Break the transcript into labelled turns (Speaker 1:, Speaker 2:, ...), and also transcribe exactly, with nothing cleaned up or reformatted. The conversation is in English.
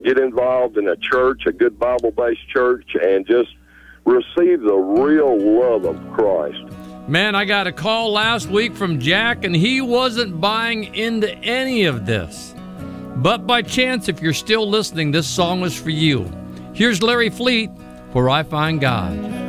Speaker 1: get involved in a church, a good Bible-based church, and just receive the real love of Christ.
Speaker 2: Man, I got a call last week from Jack, and he wasn't buying into any of this. But by chance, if you're still listening, this song was for you. Here's Larry Fleet, Where I Find God.